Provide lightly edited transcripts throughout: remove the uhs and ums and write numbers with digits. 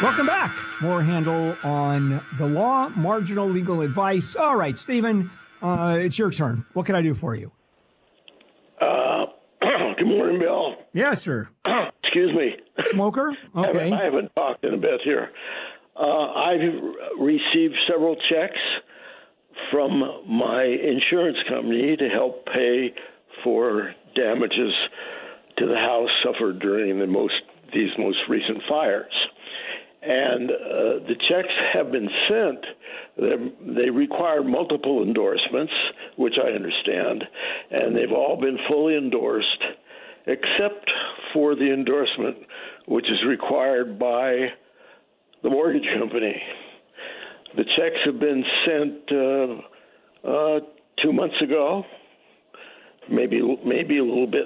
Welcome back. More Handel on the law, marginal legal advice. All right, Stephen, it's your turn. What can I do for you? Good morning, Bill. Yes, sir. Excuse me. Smoker? Okay. I haven't talked in a bit here. I've received several checks from my insurance company to help pay for damages to the house suffered during these most recent fires. And the checks have been sent. They require multiple endorsements, which I understand, and they've all been fully endorsed, except for the endorsement which is required by the mortgage company. The checks have been sent 2 months ago, maybe a little bit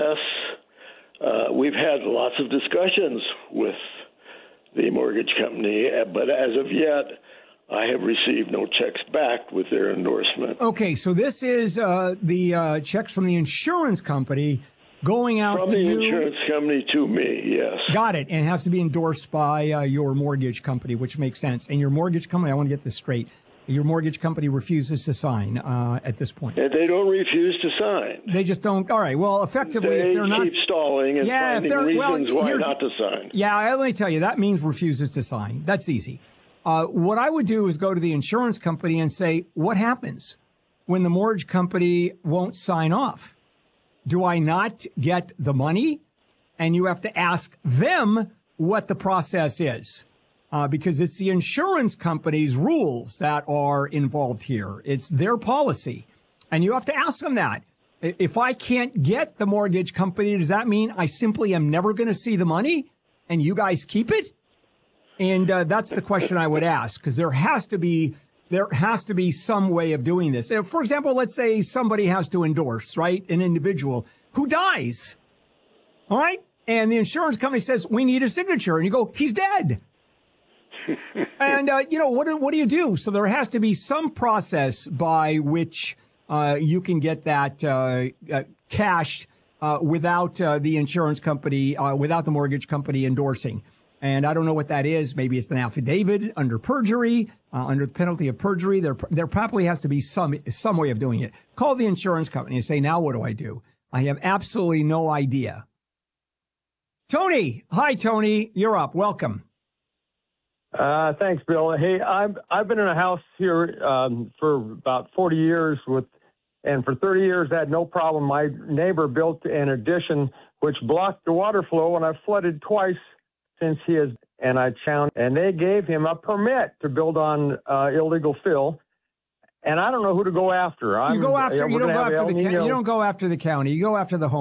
less. We've had lots of discussions with the mortgage company, but as of yet, I have received no checks back with their endorsement. Okay, so this is the checks from the insurance company going out from to the you. Insurance company to me, yes. Got it, and it has to be endorsed by your mortgage company, which makes sense. And your mortgage company, I want to get this straight, your mortgage company refuses to sign at this point. And they don't refuse to sign. They just don't. All right. Well, effectively, if they're not keep stalling and finding reasons why not to sign. Yeah, let me tell you, that means refuses to sign. That's easy. What I would do is go to the insurance company and say, what happens when the mortgage company won't sign off? Do I not get the money? And you have to ask them what the process is. Because it's the insurance company's rules that are involved here. It's their policy. And you have to ask them that. If I can't get the mortgage company, does that mean I simply am never going to see the money and you guys keep it? And that's the question I would ask, because there has to be some way of doing this. For example, let's say somebody has to endorse, right, an individual who dies. All right. And the insurance company says, we need a signature. And you go, he's dead. And, what do you do? So there has to be some process by which you can get that cashed without the insurance company, without the mortgage company endorsing. And I don't know what that is. Maybe it's an affidavit under perjury, under the penalty of perjury. There probably has to be some way of doing it. Call the insurance company and say, now what do I do? I have absolutely no idea. Tony. Hi, Tony. You're up. Welcome. Thanks, Bill. Hey, I've been in a house here for about 40 years and for 30 years I had no problem. My neighbor built an addition which blocked the water flow, and I've flooded twice since and they gave him a permit to build on illegal fill. And I don't know who to go after. You don't go after the county. You go after the home.